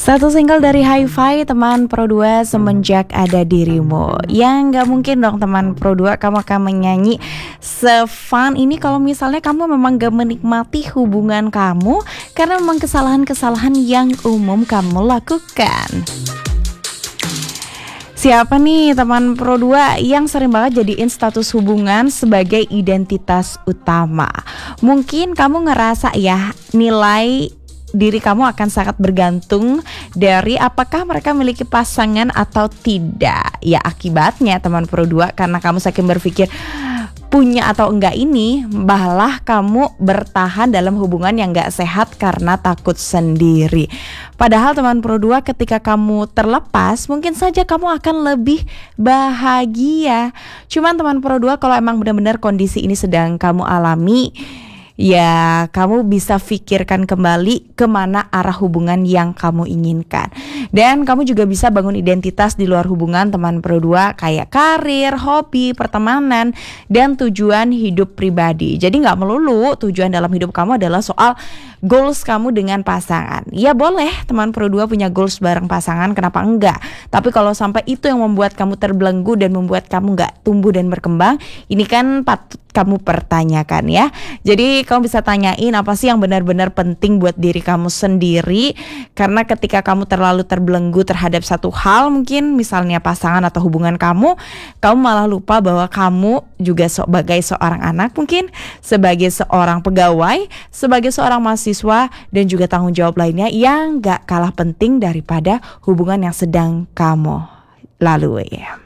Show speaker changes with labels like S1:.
S1: Satu single dari Hi-Fi, teman Pro 2, Semenjak Ada Dirimu. Yang gak mungkin dong teman Pro 2 kamu akan menyanyi se-fun ini kalau misalnya kamu memang gak menikmati hubungan kamu karena memang kesalahan-kesalahan yang umum kamu lakukan. Siapa nih teman Pro 2 yang sering banget jadiin status hubungan sebagai identitas utama? Mungkin kamu ngerasa ya nilai diri kamu akan sangat bergantung dari apakah mereka memiliki pasangan atau tidak. Ya akibatnya teman Pro 2, karena kamu saking berpikir punya atau enggak ini, malah kamu bertahan dalam hubungan yang enggak sehat karena takut sendiri. Padahal teman Pro 2, ketika kamu terlepas, mungkin saja kamu akan lebih bahagia. Cuman teman Pro 2, kalau emang benar-benar kondisi ini sedang kamu alami, ya kamu bisa pikirkan kembali kemana arah hubungan yang kamu inginkan. Dan kamu juga bisa bangun identitas di luar hubungan teman Pro 2, kayak karir, hobi, pertemanan, dan tujuan hidup pribadi. Jadi gak melulu tujuan dalam hidup kamu adalah soal goals kamu dengan pasangan. Ya boleh teman Pro 2 punya goals bareng pasangan, kenapa enggak? Tapi kalau sampai itu yang membuat kamu terbelenggu dan membuat kamu gak tumbuh dan berkembang, ini kan patut kamu pertanyakan ya. Jadi kamu bisa tanyain apa sih yang benar-benar penting buat diri kamu sendiri. Karena ketika kamu terlalu terbelenggu terhadap satu hal, mungkin misalnya pasangan atau hubungan kamu malah lupa bahwa kamu juga sebagai seorang anak, mungkin sebagai seorang pegawai, sebagai seorang mahasiswa, dan juga tanggung jawab lainnya yang gak kalah penting daripada hubungan yang sedang kamu lalui.